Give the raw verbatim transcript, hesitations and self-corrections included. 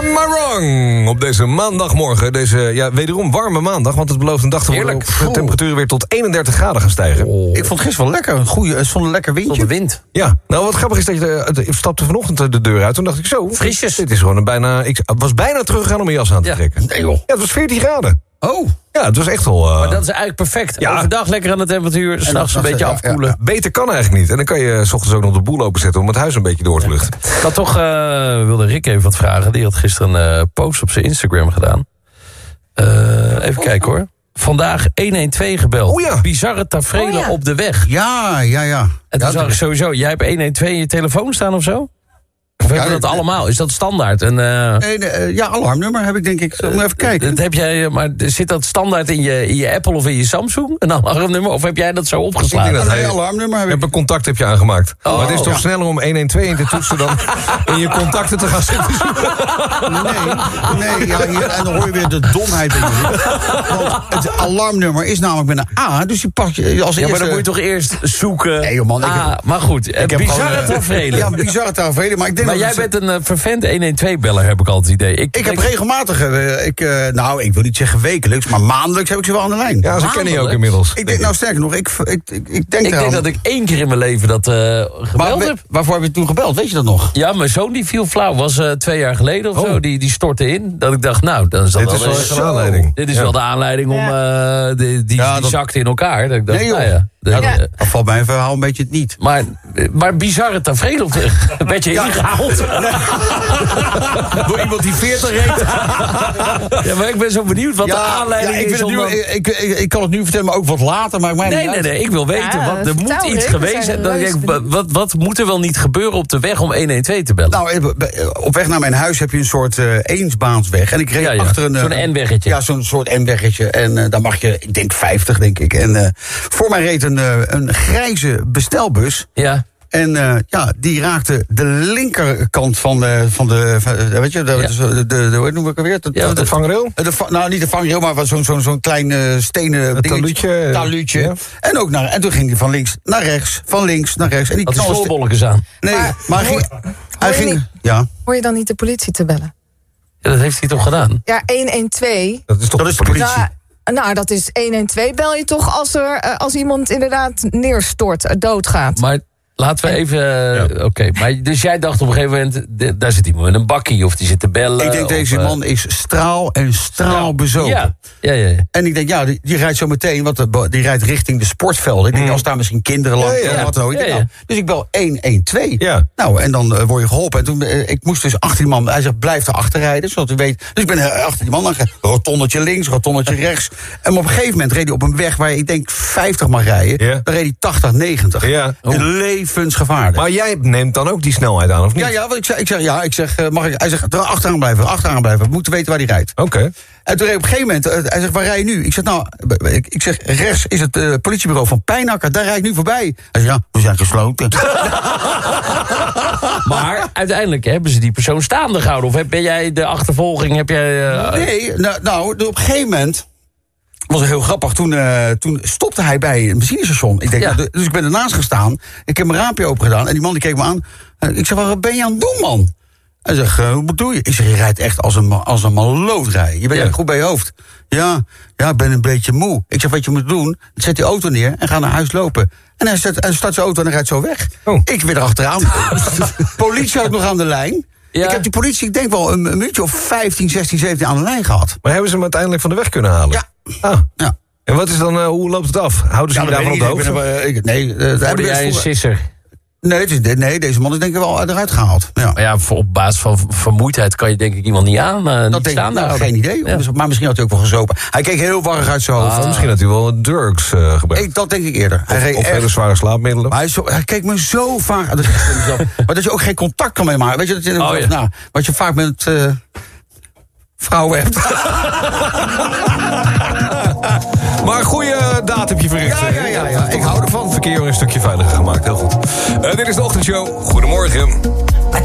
Am I wrong? Op deze maandagmorgen, deze ja, wederom warme maandag, want het belooft een dag te worden of de temperaturen weer tot eenendertig graden gaan stijgen. Oh. Ik vond het gisteren wel lekker, een goede, zo'n lekker windje. Zonder wind. Ja, nou wat grappig is dat je, de, ik stapte vanochtend de deur uit, toen dacht ik zo, Frisjes. Dit is gewoon een bijna, ik was bijna teruggegaan om mijn jas aan te Ja. trekken. Nee joh. Ja, het was veertien graden. Oh. Ja, het was echt wel... Uh... Maar dat is eigenlijk perfect. Ja. Overdag lekker aan de temperatuur, s'nachts een dan- beetje ja, afkoelen. ja, Beter kan eigenlijk niet. En dan kan je 's ochtends ook nog de boel openzetten om het huis een beetje door te luchten. Ik had toch, uh, wilde Rick even wat vragen. Die had gisteren een uh, post op zijn Instagram gedaan. Uh, even kijken hoor. Vandaag honderdtwaalf gebeld. Oh ja. Bizarre taferelen Oh ja. op de weg. Ja, ja, ja. En toen ja, zag ik sowieso, jij hebt honderdtwaalf in je telefoon staan of zo? Of heb je Ja, dat dat- allemaal? Is dat standaard? En, uh, Nee, nee, eh, ja, alarmnummer heb ik denk ik. Zullen we even kijken? dat heb jij, maar zit dat standaard in je, in je Apple of in je Samsung? Een alarmnummer? Of heb jij dat zo Ik opgeslagen? denk dat Nee, hij- alarmnummer heb Je ik. hebt een contact heb je aangemaakt. Oh. maar het is toch Ja. sneller om honderdtwaalf in te toetsen dan in je contacten te gaan zitten. Nee, nee ja, hier, en dan hoor je weer de domheid. Weet je. Want het alarmnummer is namelijk met een A, dus die pak je als Ja, eerste. maar dan moet je toch eerst zoeken. Nee, joh, man, ik Ah, heb- maar goed, Ik heb bizarre gewoon, eh, taferelen. Ja, bizarre taferelen, maar ik denk Maar dat jij het- bent een uh, vervent honderdtwaalf-beller, heb ik altijd het idee. Ik heb denk- regelmatig, eh, ik, eh, nou, ik wil niet zeggen wekelijks, maar maandelijks heb ik ze wel aan de lijn. Ja, ze kennen je ook Maandelijks. inmiddels. Ik denk, nou sterker nog, ik, ik, ik, ik denk Ik eraan. denk dat ik één keer in mijn leven dat uh, Maar gebeld we- heb. waarvoor heb je toen gebeld, weet je dat nog? Ja, mijn zoon die viel flauw. Was uh, twee jaar geleden of Oh. zo. Die, die stortte in. Dat ik dacht, nou, dat is dan Dit wel is wel de- echt een aanleiding. Dit is Ja. wel de aanleiding om... uh, die die, Ja, die dat- zakte in elkaar. Dat ik dacht, Nee, joh. nou ja. de- Ja, uh, dat, dat valt mijn verhaal een beetje het niet. maar, maar bizarre tafereel. Werd je ingehaald? Door iemand die veertig reed. Ja, maar ik ben zo benieuwd wat de aanleiding ik, is. vind het om nu, dan- ik, ik, ik kan het nu vertellen, maar ook wat later. Maar mij Nee, niet nee, uit. nee, ik wil weten. Ja, wat, er moet vertel, iets Rick, we geweest zijn zijn. Dat ik reuze denk, wat, wat, wat moet er wel niet gebeuren op de weg om honderdtwaalf te bellen? Nou, even, op weg naar mijn huis heb je een soort uh, eensbaansweg. En ik reed Ja, ja. achter een... Zo'n uh, N-weggetje. Ja, zo'n soort N-weggetje. En uh, daar mag je, ik denk vijftig, denk ik. En uh, voor mij reed een, uh, een grijze bestelbus. Ja. En uh, ja, die raakte de linkerkant van de... Van de van, uh, weet je, de, Ja. de, de, de, de, hoe noem ik het weer? De, Ja, de, De vangrail? de, va- nou, niet de vangrail, maar zo'n zo'n zo'n klein uh, stenen Een dingetje. taluutje, uh, Taluutje. ja. En, ook naar, en toen ging hij van links naar rechts, van links naar rechts. En die Had die knalde- slolbolletjes aan. Nee, maar, Maar hij ging... hoor- Hij hoor je ging niet- ja. Hoor je dan niet de politie te bellen? Ja, dat heeft hij toch gedaan? Ja, honderdtwaalf. Dat is toch Dat is de politie. Nou, nou, dat is honderdtwaalf bel je toch als, er, eh, als iemand inderdaad neerstort, eh, doodgaat. Maar laten we even... uh, Oké, maar dus jij dacht op een gegeven moment... de- daar zit iemand met een bakkie of die zit te bellen. Ik denk, of, deze uh, man is straal en straal bezopen. Ja, ja, ja. ja. En ik denk, ja, die, die rijdt zo meteen, want de- die rijdt richting de sportvelden. Ik denk, als daar misschien kinderen langs Ja, ja. of wat dan ook. Ik denk, Ja, ja. nou, dus ik bel honderdtwaalf. Ja. Nou, en dan uh, word je geholpen. En toen, uh, ik moest dus achter die man, hij zegt, blijf erachter rijden, zodat u weet. Dus ik ben uh, achter die man aan gegaan. Rotonnetje links, rotonnetje rechts. En op een gegeven moment reed hij op een weg waar je, ik denk, vijftig mag rijden. Ja. Dan reed hij tachtig, negentig. Ja. Levensgevaarlijk. Maar jij neemt dan ook die snelheid aan, of niet? Ja, ja, want ik zeg, ik zeg, ja, ik zeg, uh, mag ik, hij zegt, er achteraan blijven, achteraan blijven. We moeten weten waar hij rijdt. Oké. En toen reed op een gegeven moment, uh, hij zegt, waar rij je nu? Ik zeg, nou, ik, ik zeg, rechts is het uh, politiebureau van Pijnakker, daar rijd ik nu voorbij. Hij zegt, ja, we zijn gesloten. Maar uiteindelijk hebben ze die persoon staande gehouden. Of heb- ben jij de achtervolging... Heb jij, uh, Nee, nou, nou, op een gegeven moment... was het heel grappig. Toen, uh, toen stopte hij bij een benzinestation. Ik denk, Ja. nou, dus ik ben ernaast gestaan. Ik heb mijn raampje open gedaan. En die man die keek me aan. En ik zeg, wat ben je aan het doen, man? Hij zegt, uh, hoe bedoel je? Ik zeg, je rijdt echt als een, ma- als een maloot rijden. Je bent Ja. echt goed bij je hoofd. Ja, ja, ik ben een beetje moe. Ik zeg, wat je moet doen, zet die auto neer en ga naar huis lopen. En hij, zet, hij start zijn auto en hij rijdt zo weg. Oh. Ik weer erachteraan. Politie had ik nog aan de lijn. Ja. Ik heb die politie, ik denk wel een, een minuutje of vijftien, zestien, zeventien aan de lijn gehad. Maar hebben ze hem uiteindelijk van de weg kunnen halen? Ja. Ah. Ja. En wat is dan, uh, hoe loopt het af? Houden ze Ja, je dat daarvan weet op de ik niet. hoogte? Ik ben, uh, ik, nee, uh, hij Hoorde heeft jij een best voor- sisser? nee, het is, nee, deze man is denk ik wel eruit gehaald. Ja. Maar ja, voor- op basis van vermoeidheid kan je denk ik iemand niet aan. Uh, Dat niet denk ik, staande nou, houden. geen idee. Ja. Dus- maar misschien had hij ook wel gezopen. Hij keek heel warrig uit zijn hoofd. Ah. Misschien had hij wel drugs uh, gebruikt. Ik, dat denk ik eerder. Hij Of, reed of echt- hele zware slaapmiddelen. maar hij, is zo, hij keek me zo vaak aan. Dat is echt mezelf. Maar dat je ook geen contact kan mee maken. Weet je, dat je, Oh, ja. nou, wat je vaak met uh, vrouwen hebt. Maar een goede daad heb je verricht. Ja, ja, ja, ja. Ik hou ervan. Verkeer een stukje veiliger gemaakt, heel goed. Uh, dit is de ochtendshow. Goedemorgen.